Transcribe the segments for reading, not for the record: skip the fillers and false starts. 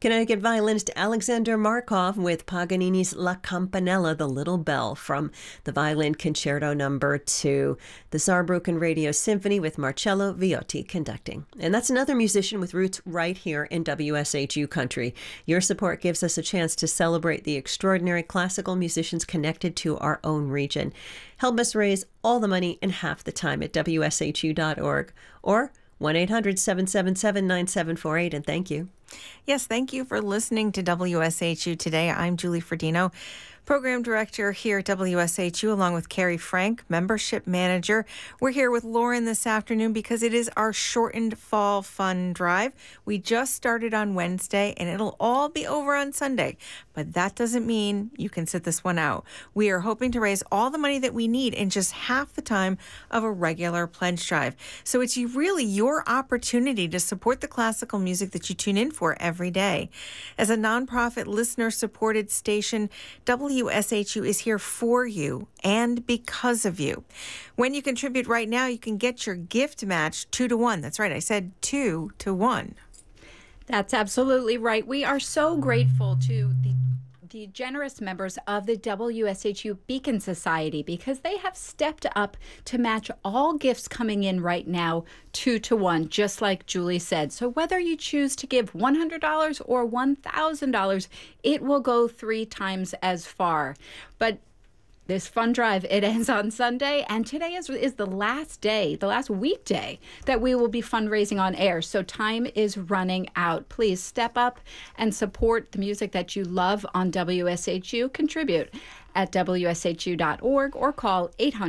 Connecticut violinist Alexander Markov with Paganini's La Campanella, the Little Bell, from the Violin Concerto No. 2, the Saarbrücken Radio Symphony with Marcello Viotti conducting. And that's another musician with roots right here in WSHU country. Your support gives us a chance to celebrate the extraordinary classical musicians connected to our own region. Help us raise all the money in half the time at WSHU.org or 1-800-777-9748, and thank you. Yes, thank you for listening to WSHU today. I'm Julie Ferdino, Program Director here at WSHU, along with Carrie Frank, Membership Manager. We're here with Lauren this afternoon because it is our shortened fall fun drive. We just started on Wednesday, and it'll all be over on Sunday. But that doesn't mean you can sit this one out. We are hoping to raise all the money that we need in just half the time of a regular pledge drive. So it's really your opportunity to support the classical music that you tune in for every day. As a nonprofit, listener-supported station, WSHU is here for you and because of you. When you contribute right now, you can get your gift match 2-to-1. That's right, I said 2-to-1. That's absolutely right. We are so grateful to the generous members of the WSHU Beacon Society because they have stepped up to match all gifts coming in right now 2-to-1, just like Julie said. So whether you choose to give $100 or $1,000, it will go 3 times as far. But this fun drive, it ends on Sunday, and today is the last day, the last weekday that we will be fundraising on air. So time is running out. Please step up and support the music that you love on WSHU. Contribute at WSHU.org or call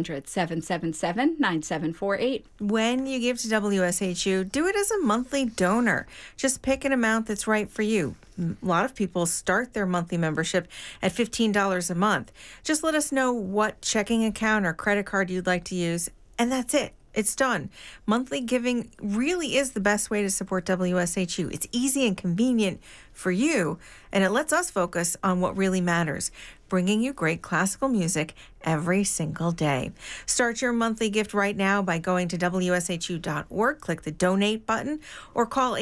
800-777-9748. When you give to WSHU, do it as a monthly donor. Just pick an amount that's right for you. A lot of people start their monthly membership at $15 a month. Just let us know what checking account or credit card you'd like to use, and that's it. It's done. Monthly giving really is the best way to support WSHU. It's easy and convenient for you, and it lets us focus on what really matters, bringing you great classical music every single day. Start your monthly gift right now by going to WSHU.org, click the donate button, or call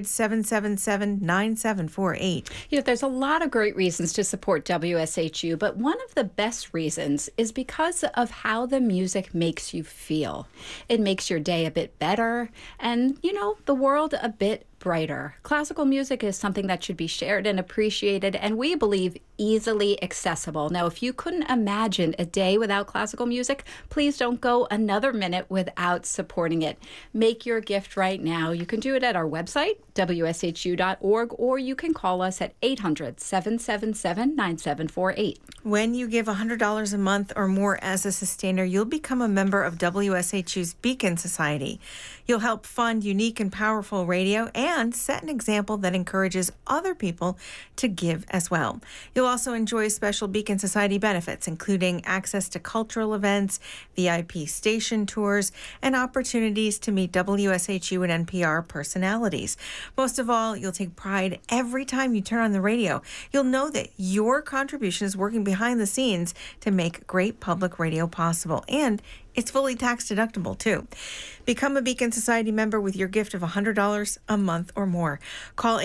800-777-9748. You know, there's a lot of great reasons to support WSHU, but one of the best reasons is because of how the music makes you feel. It makes your day a bit better and, the world a bit brighter. Classical music is something that should be shared and appreciated, and we believe easily accessible. Now, if you couldn't imagine a day without classical music, please don't go another minute without supporting it. Make your gift right now. You can do it at our website, WSHU.org, or you can call us at 800-777-9748. When you give $100 a month or more as a sustainer, you'll become a member of WSHU's Beacon Society. You'll help fund unique and powerful radio and set an example that encourages other people to give as well. You'll also enjoy special Beacon Society benefits, including access to cultural events, VIP station tours, and opportunities to meet WSHU and NPR personalities. Most of all, you'll take pride every time you turn on the radio. You'll know that your contribution is working behind the scenes to make great public radio possible, and it's fully tax deductible, too. Become a Beacon Society member with your gift of $100 a month or more. Call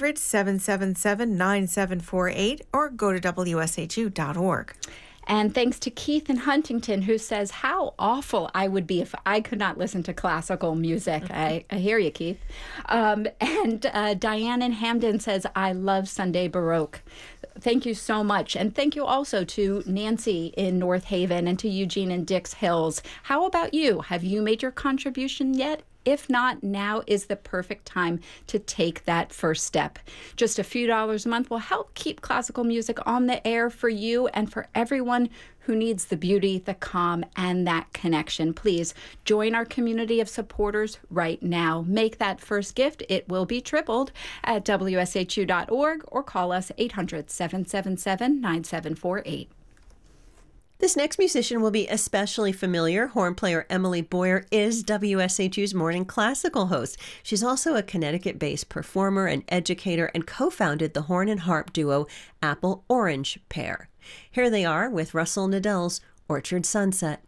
800-777-9748 or go to WSHU.org. And thanks to Keith in Huntington, who says, how awful I would be if I could not listen to classical music. I hear you, Keith. And Diane in Hamden says, I love Sunday Baroque. Thank you so much. And thank you also to Nancy in North Haven and to Eugene in Dix Hills. How about you? Have you made your contribution yet? If not, now is the perfect time to take that first step. Just a few dollars a month will help keep classical music on the air for you and for everyone who needs the beauty, the calm, and that connection. Please join our community of supporters right now. Make that first gift. It will be tripled at WSHU.org or call us 800-777-9748. This next musician will be especially familiar. Horn player Emily Boyer is WSHU's morning classical host. She's also a Connecticut-based performer and educator and co-founded the horn and harp duo Apple Orange Pair. Here they are with Russell Nadell's Orchard Sunset.